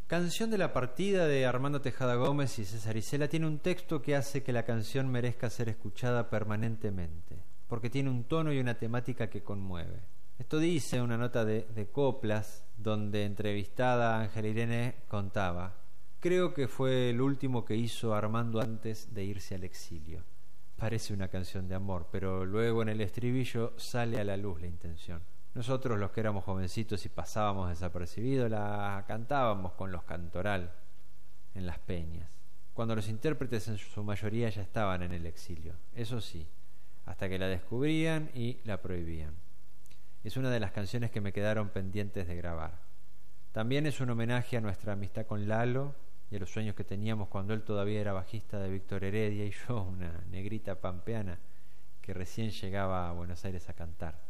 Canción de la partida de Armando Tejada Gómez y César Isela tiene un texto que hace que la canción merezca ser escuchada permanentemente, porque tiene un tono y una temática que conmueve. Esto dice una nota de Coplas, donde entrevistada Ángela Irene contaba: creo que fue el último que hizo Armando antes de irse al exilio. Parece una canción de amor, pero luego en el estribillo sale a la luz la intención. Nosotros, los que éramos jovencitos y pasábamos desapercibidos, la cantábamos con los cantoral en las peñas, cuando los intérpretes en su mayoría ya estaban en el exilio, eso sí, hasta que la descubrían y la prohibían. Es una de las canciones que me quedaron pendientes de grabar. También es un homenaje a nuestra amistad con Lalo y a los sueños que teníamos cuando él todavía era bajista de Víctor Heredia y yo una negrita pampeana que recién llegaba a Buenos Aires a cantar.